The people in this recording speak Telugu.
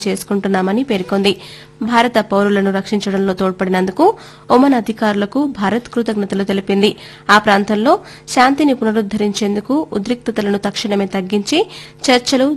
చేసుకుంటున్నామని పేర్కొంది. భారత పౌరులను రక్షించడంలో తోడ్పడినందుకు ఒమన్ అధికారులకు భారత్ కృతజ్ఞతలు తెలిపింది. ఆ ప్రాంతంలో శాంతిని పునరుద్దరించేందుకు ఉద్రిక్తతలను తక్షణమే తగ్గించి చర్చలు